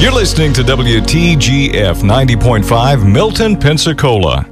You're listening to WTGF 90.5 Milton, Pensacola.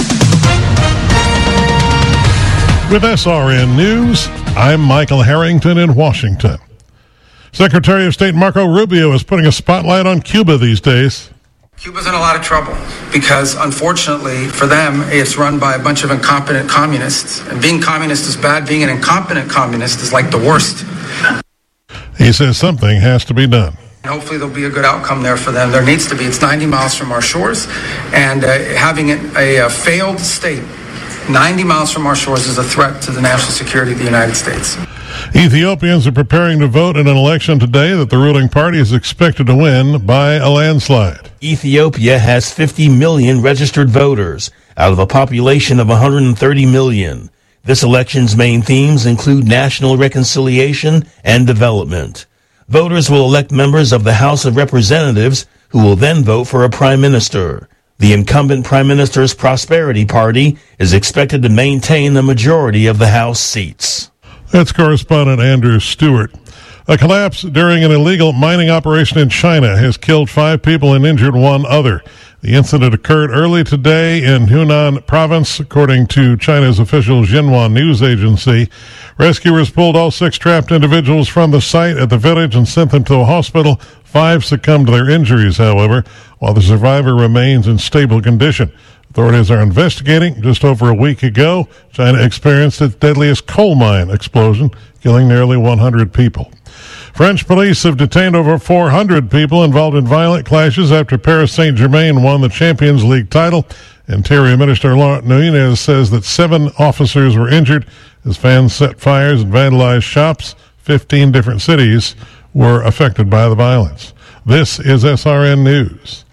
With SRN News, I'm Michael Harrington in Washington. Secretary of State Marco Rubio is putting a spotlight on Cuba these days. Cuba's in a lot of trouble because, unfortunately, for them, it's run by a bunch of incompetent communists. And being communist is bad. Being an incompetent communist is like the worst. He says something has to be done. Hopefully there'll be a good outcome there for them. There needs to be. It's 90 miles from our shores, and having it a failed state 90 miles from our shores is a threat to the national security of the United States. Ethiopians are preparing to vote in an election today that the ruling party is expected to win by a landslide. Ethiopia has 50 million registered voters out of a population of 130 million. This election's main themes include national reconciliation and development. Voters will elect members of the House of Representatives who will then vote for a prime minister. The incumbent Prime Minister's Prosperity Party is expected to maintain the majority of the House seats. That's correspondent Andrew Stewart. A collapse during an illegal mining operation in China has killed 5 people and injured 1 other. The incident occurred early today in Hunan province, according to China's official Xinhua news agency. Rescuers pulled all 6 trapped individuals from the site at the village and sent them to a hospital. 5 succumbed to their injuries, however, while the survivor remains in stable condition. Authorities are investigating. Just over a week ago, China experienced its deadliest coal mine explosion, killing nearly 100 people. French police have detained over 400 people involved in violent clashes after Paris Saint-Germain won the Champions League title. Interior Minister Laurent Nunez says that 7 officers were injured as fans set fires and vandalized shops. 15 different cities were affected by the violence. This is SRN News.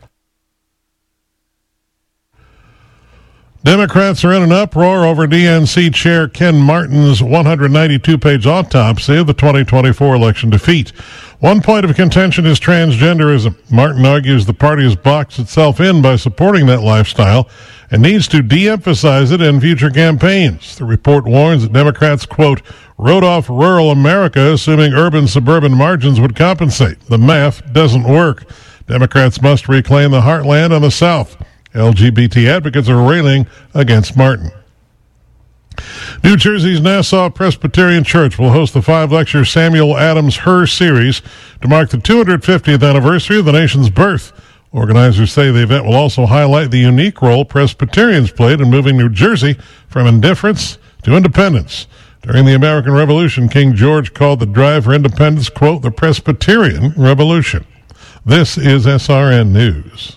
Democrats are in an uproar over DNC Chair Ken Martin's 192-page autopsy of the 2024 election defeat. One point of contention is transgenderism. Martin argues the party has boxed itself in by supporting that lifestyle and needs to de-emphasize it in future campaigns. The report warns that Democrats, quote, wrote off rural America, assuming urban-suburban margins would compensate. The math doesn't work. Democrats must reclaim the heartland and the South. LGBT advocates are railing against Martin. New Jersey's Nassau Presbyterian Church will host the 5-lecture Samuel Adams Her series to mark the 250th anniversary of the nation's birth. Organizers say the event will also highlight the unique role Presbyterians played in moving New Jersey from indifference to independence. During the American Revolution, King George called the drive for independence, quote, the Presbyterian Revolution. This is SRN News.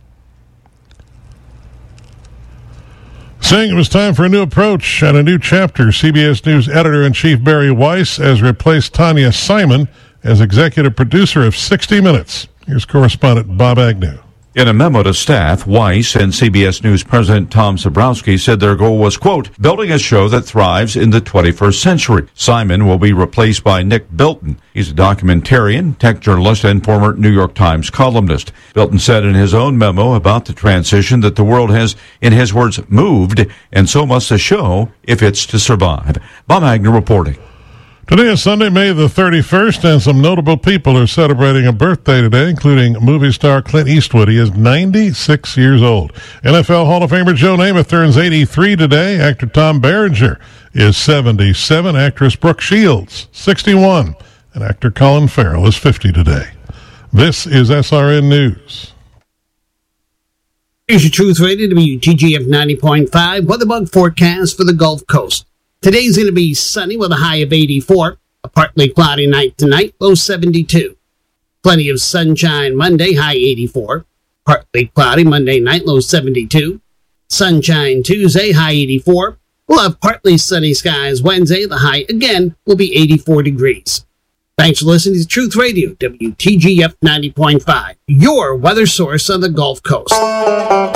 Saying it was time for a new approach and a new chapter, CBS News editor-in-chief Barry Weiss has replaced Tanya Simon as executive producer of 60 Minutes. Here's correspondent Bob Agnew. In a memo to staff, Weiss and CBS News President Tom Sabrowski said their goal was, quote, building a show that thrives in the 21st century. Simon will be replaced by Nick Bilton. He's a documentarian, tech journalist, and former New York Times columnist. Bilton said in his own memo about the transition that the world has, in his words, moved, and so must the show if it's to survive. Bob Agnew reporting. Today is Sunday, May the 31st, and some notable people are celebrating a birthday today, including movie star Clint Eastwood. He is 96 years old. NFL Hall of Famer Joe Namath turns 83 today. Actor Tom Berenger is 77. Actress Brooke Shields, 61. And actor Colin Farrell is 50 today. This is SRN News. Here's your Truth Radio, WTGF 90.5 weather bug forecast for the Gulf Coast. Today's going to be sunny with a high of 84, a partly cloudy night tonight, low 72. Plenty of sunshine Monday, high 84. Partly cloudy Monday night, low 72. Sunshine Tuesday, high 84. We'll have partly sunny skies Wednesday. The high, again, will be 84 degrees. Thanks for listening to Truth Radio, WTGF 90.5, your weather source on the Gulf Coast.